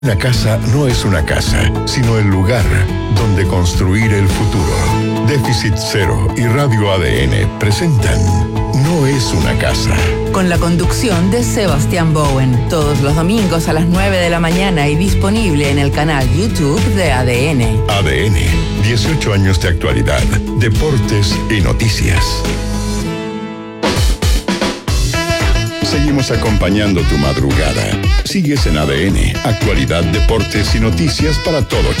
Una casa no es una casa, sino el lugar donde construir el futuro. Déficit Cero y Radio ADN presentan No es una casa. Con la conducción de Sebastián Bowen. Todos los domingos a las 9 de la mañana y disponible en el canal YouTube de ADN. ADN, 18 años de actualidad, deportes y noticias. Seguimos acompañando tu madrugada. Sigues en ADN, actualidad, deportes y noticias para todo